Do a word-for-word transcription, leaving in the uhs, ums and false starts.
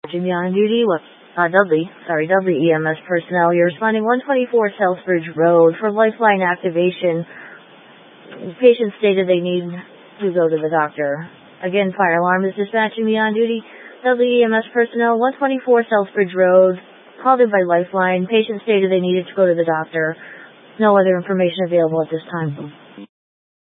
Jimmy on duty. What? Uh, Dudley. Sorry, Dudley E M S personnel. You're responding one twenty-four Southbridge Road for lifeline activation. Patient stated they need to go to the doctor. Again, fire alarm is dispatching me on duty. Dudley E M S personnel, one twenty-four Southbridge Road. Called in by lifeline. Patient stated they needed to go to the doctor. No other information available at this time.